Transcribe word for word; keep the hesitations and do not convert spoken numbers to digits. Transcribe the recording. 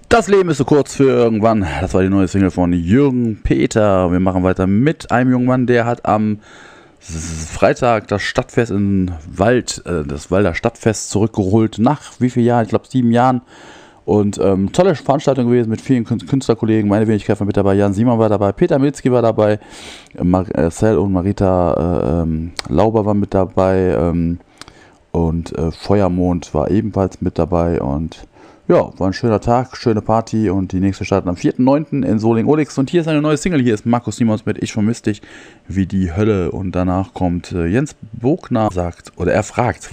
Das Leben ist so kurz für irgendwann. Das war die neue Single von Jürgen Peter. Wir machen weiter mit einem jungen Mann, der hat am Freitag das Stadtfest in Wald, äh, das Walder Stadtfest zurückgeholt. Nach wie vielen Jahren? Ich glaube sieben Jahren. Und ähm, tolle Veranstaltung gewesen mit vielen Künstlerkollegen. Meine Wenigkeit war mit dabei. Jan Simon war dabei. Peter Milzki war dabei. Marcel und Marita äh, ähm, Lauber waren mit dabei. Ähm, und äh, Feuermond war ebenfalls mit dabei. Und ja, war ein schöner Tag, schöne Party. Und die nächste startet am vierten neunten in Soling-Olix. Und hier ist eine neue Single. Hier ist Markus Simons mit Ich vermiss dich wie die Hölle. Und danach kommt äh, Jens Bogner, sagt, oder er fragt,